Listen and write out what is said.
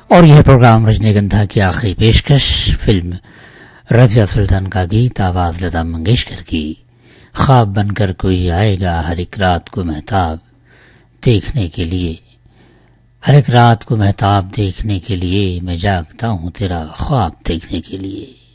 और यह प्रोग्राम रजनीगंधा की आखिरी पेशकश फिल्म रज़िया सुल्तान का गीत, आवाज लता मंगेशकर की। ख्वाब बनकर कोई आएगा हर एक रात को महताब देखने के लिए, हर एक रात को महताब देखने के लिए मैं जागता हूँ तेरा ख्वाब देखने के लिए।